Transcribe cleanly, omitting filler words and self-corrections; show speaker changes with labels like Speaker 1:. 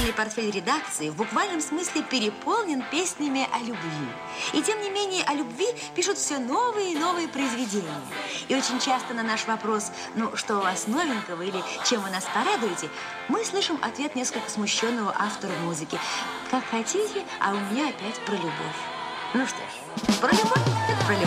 Speaker 1: Музыкальный портфель редакции в буквальном смысле переполнен песнями о любви. И тем не менее о любви пишут все новые и новые произведения. И очень часто на наш вопрос, ну, что у вас новенького или чем вы нас порадуете, мы слышим ответ несколько смущенного автора музыки. Как хотите, а у меня опять про любовь. Ну что ж, про любовь, так про любовь.